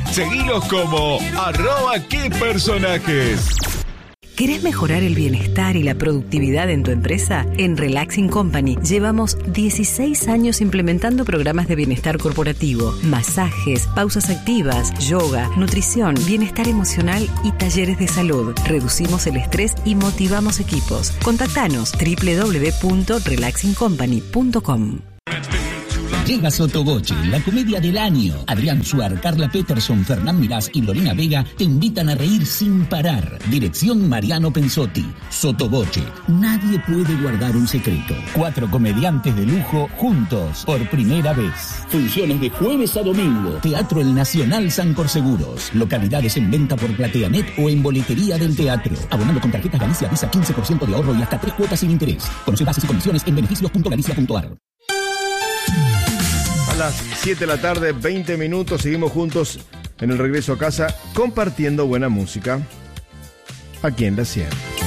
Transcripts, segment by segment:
Seguilos como @quepersonajes. ¿Querés mejorar el bienestar y la productividad en tu empresa? En Relaxing Company llevamos 16 años implementando programas de bienestar corporativo, masajes, pausas activas, yoga, nutrición, bienestar emocional y talleres de salud. Reducimos el estrés y motivamos equipos. Contactanos www.relaxingcompany.com. Llega Sotoboche, la comedia del año. Adrián Suar, Carla Peterson, Fernán Mirás y Lorena Vega te invitan a reír sin parar. Dirección Mariano Pensotti. Sotoboche, nadie puede guardar un secreto. 4 comediantes de lujo juntos por primera vez. Funciones de jueves a domingo. Teatro El Nacional San Corseguros. Localidades en venta por PlateaNet o en boletería del teatro. Abonando con tarjetas Galicia Visa 15% de ahorro y hasta 3 cuotas sin interés. Conoce bases y condiciones en beneficios.galicia.ar. A las 7 de la tarde, 20 minutos, seguimos juntos en el regreso a casa compartiendo buena música aquí en La 100.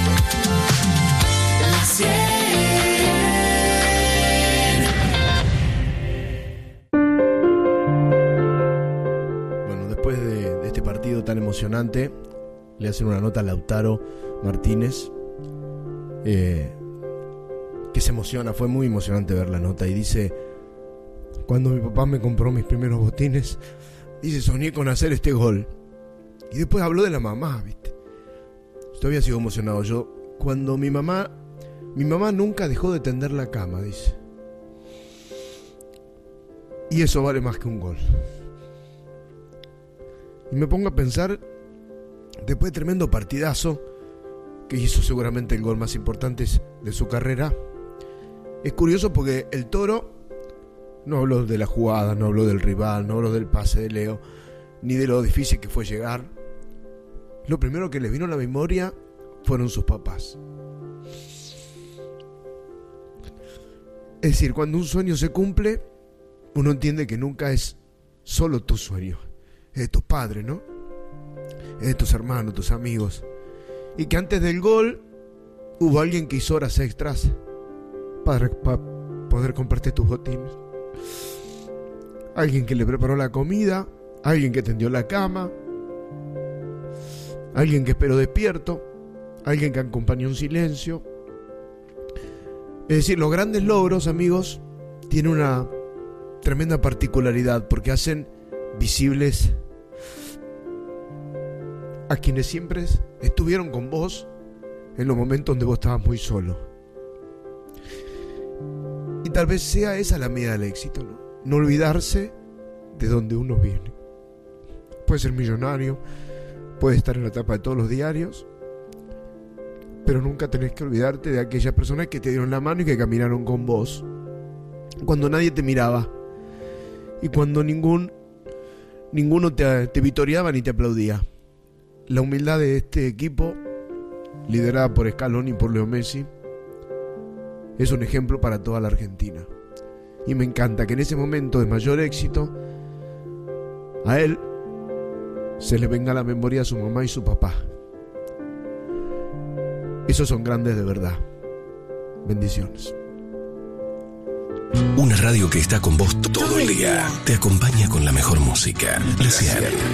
La 100. Bueno, después de este partido tan emocionante, le hacen una nota a Lautaro Martínez, que se emociona, fue muy emocionante ver la nota, y dice: cuando mi papá me compró mis primeros botines, dice, soñé con hacer este gol. Y después habló de la mamá, ¿viste? Yo había sido emocionado. Cuando mi mamá nunca dejó de tender la cama, dice. Y eso vale más que un gol. Y me pongo a pensar, después de tremendo partidazo, que hizo seguramente el gol más importante de su carrera, es curioso porque el Toro no habló de la jugada, no habló del rival, no habló del pase de Leo, ni de lo difícil que fue llegar. Lo primero que le vino a la memoria fueron sus papás. Es decir, cuando un sueño se cumple, uno entiende que nunca es solo tu sueño, es de tus padres, ¿no? Es de tus hermanos, tus amigos. Y que antes del gol hubo alguien que hizo horas extras para poder comprarte tus botines. Alguien que le preparó la comida, alguien que tendió la cama, alguien que esperó despierto, alguien que acompañó en silencio. Es decir, los grandes logros, amigos, tienen una tremenda particularidad porque hacen visibles a quienes siempre estuvieron con vos en los momentos donde vos estabas muy solo. Y tal vez sea esa la medida del éxito, ¿no? No olvidarse de donde uno viene. Puede ser millonario, puede estar en la tapa de todos los diarios, pero nunca tenés que olvidarte de aquellas personas que te dieron la mano y que caminaron con vos cuando nadie te miraba y cuando ninguno te vitoreaba ni te aplaudía. La humildad de este equipo, liderada por Scaloni y por Leo Messi, es un ejemplo para toda la Argentina. Y me encanta que en ese momento de mayor éxito, a él se le venga a la memoria a su mamá y su papá. Esos son grandes de verdad. Bendiciones. Una radio que está con vos todo el día. Te acompaña con la mejor música. La 100.